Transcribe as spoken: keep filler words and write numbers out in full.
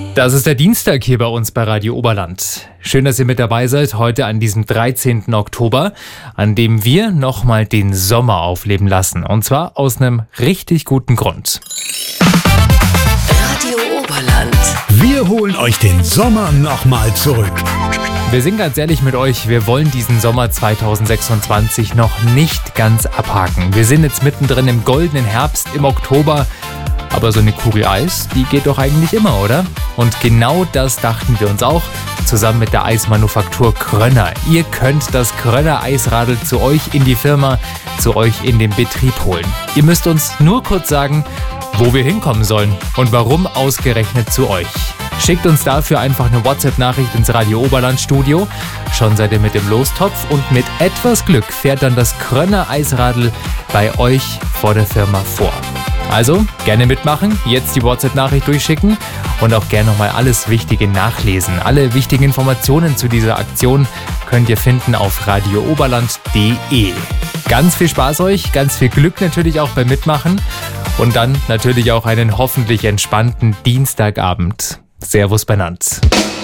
Das ist der Dienstag hier bei uns bei Radio Oberland. Schön, dass ihr mit dabei seid, heute an diesem dreizehnten Oktober, an dem wir nochmal den Sommer aufleben lassen. Und zwar aus einem richtig guten Grund. Radio Oberland. Wir holen euch den Sommer nochmal zurück. Wir sind ganz ehrlich mit euch, wir wollen diesen Sommer zweitausendsechsundzwanzig noch nicht ganz abhaken. Wir sind jetzt mittendrin im goldenen Herbst, im Oktober. Aber so eine Kugel Eis, die geht doch eigentlich immer, oder? Und genau das dachten wir uns auch, zusammen mit der Eismanufaktur Krönner. Ihr könnt das Krönner Eisradl zu euch in die Firma, zu euch in den Betrieb holen. Ihr müsst uns nur kurz sagen, wo wir hinkommen sollen und warum ausgerechnet zu euch. Schickt uns dafür einfach eine WhatsApp-Nachricht ins Radio Oberland Studio. Schon seid ihr mit dem Lostopf und mit etwas Glück fährt dann das Krönner Eisradl bei euch vor der Firma vor. Also gerne mitmachen, jetzt die WhatsApp-Nachricht durchschicken und auch gerne nochmal alles Wichtige nachlesen. Alle wichtigen Informationen zu dieser Aktion könnt ihr finden auf radio oberland punkt de. Ganz viel Spaß euch, ganz viel Glück natürlich auch beim Mitmachen und dann natürlich auch einen hoffentlich entspannten Dienstagabend. Servus benannt.